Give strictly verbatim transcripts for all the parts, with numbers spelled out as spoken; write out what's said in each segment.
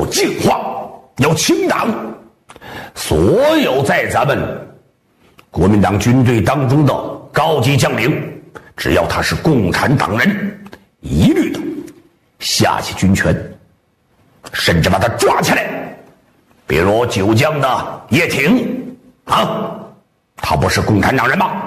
要净化，要清党。所有在咱们国民党军队当中的高级将领，只要他是共产党人，一律的下起军权，甚至把他抓起来。比如九江的叶挺啊，他不是共产党人吗？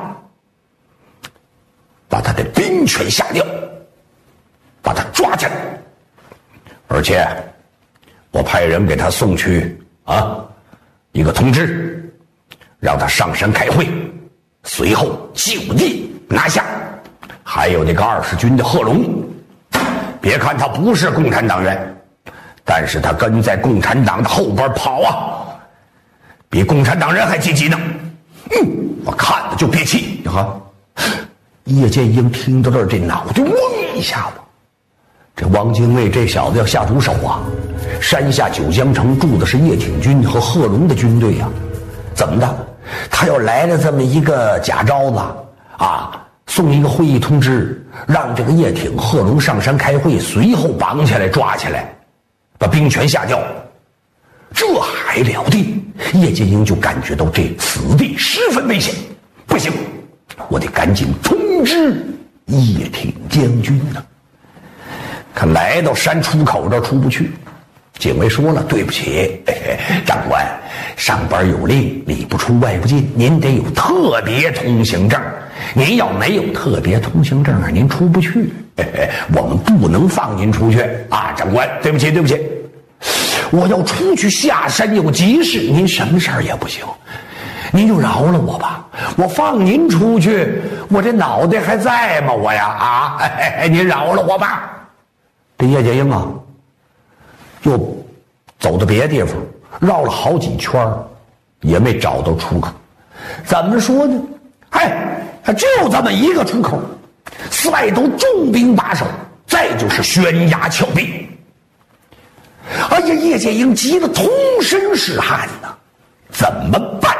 把他的兵权下掉，把他抓起来。而且我派人给他送去啊一个通知，让他上山开会，随后就地拿下。还有那个二十军的贺龙，别看他不是共产党员，但是他跟在共产党的后边跑啊，比共产党人还积极呢。嗯，我看了就憋气。你看，叶剑英听到这儿，这脑袋嗡一下子。这汪精卫这小子要下毒手啊！山下九江城住的是叶挺军和贺龙的军队啊，怎么的？他要来了这么一个假招子啊，送一个会议通知，让这个叶挺、贺龙上山开会，随后绑起来、抓起来，把兵权下掉。这还了得！叶剑英就感觉到这此地十分危险，不行，我得赶紧通知叶挺将军呢。看来到山出口这儿出不去，警卫说了：“对不起，嘿嘿，长官，上边有令，里不出外不进，您得有特别通行证。您要没有特别通行证啊，您出不去。嘿嘿，我们不能放您出去啊，长官，对不起，对不起。我要出去下山有急事，您什么事儿也不行，您就饶了我吧。我放您出去，我这脑袋还在吗？我呀啊，嘿嘿，您饶了我吧。”这叶剑英啊，又走到别的地方，绕了好几圈，也没找到出口。怎么说呢？哎，就这么一个出口，四外都重兵把守，再就是悬崖峭壁。哎呀，叶剑英急得通身是汗呐，怎么办？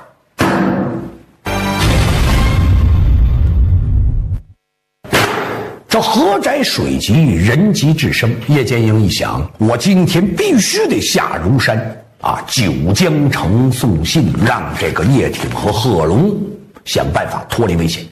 这河窄水急，人急智生。叶剑英一想，我今天必须得下如山啊，九江城送信，让这个叶挺和贺龙想办法脱离危险。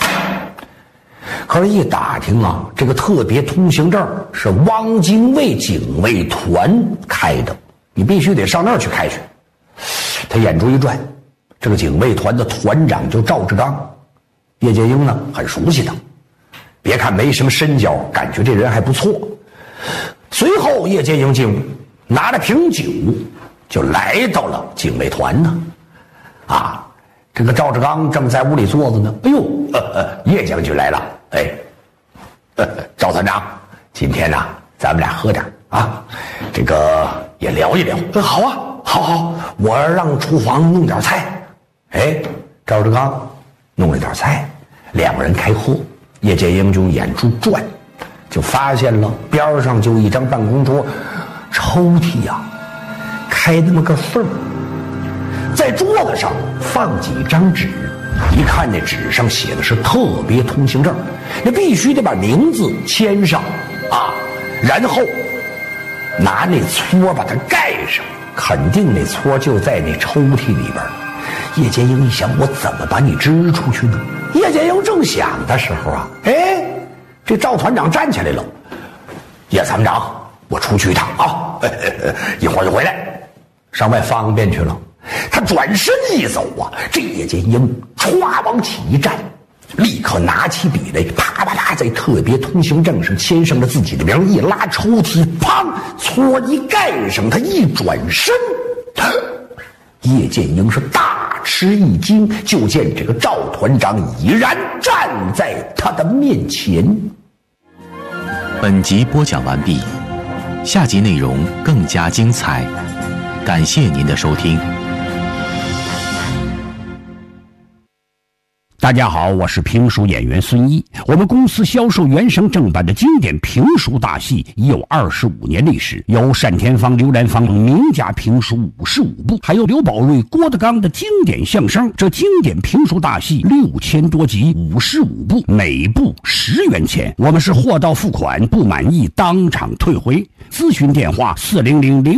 可是，一打听啊，这个特别通行证是汪精卫警卫团开的，你必须得上那儿去开去。他眼珠一转，这个警卫团的团长就赵志刚，叶剑英呢很熟悉他。别看没什么深交，感觉这人还不错。随后叶剑英进屋，拿了瓶酒，就来到了警卫团呢。啊，这个赵志刚正在屋里坐着呢。哎呦，呃呃，叶将军来了。哎，呃，赵团长，今天呢、啊，咱们俩喝点啊，这个也聊一聊。呃、好啊，好好，我让厨房弄点菜。哎，赵志刚弄了点菜，两个人开喝。叶剑英就眼珠转，就发现了边上就一张办公桌，抽屉呀、啊，开那么个缝儿，在桌子上放几张纸，一看那纸上写的是特别通行证，那必须得把名字签上啊，然后拿那撮把它盖上，肯定那撮就在那抽屉里边。叶剑英一想，我怎么把你支出去呢？叶剑英正想的时候啊，哎，这赵团长站起来了。叶参长，我出去一趟啊，呵呵，一会儿就回来，上外方便去了。他转身一走啊，这叶剑英歘往起一站，立刻拿起笔来，啪啪啪，在特别通行证上签上了自己的名，一拉抽屉，砰，撮一盖上，他一转身，叶剑英是大吃一惊，就见这个赵团长已然站在他的面前。 本集播讲完毕，下集内容更加精彩，感谢您的收听。 大家好，我是评书演员孙一。我们公司销售原声正版的经典评书大戏已有二十五年历史，有单田芳、刘兰芳名家评书五十五部，还有刘宝瑞、郭德纲的经典相声。这经典评书大戏六千多集，五十五部，每部十元钱。我们是货到付款，不满意当场退回。咨询电话：四零零零。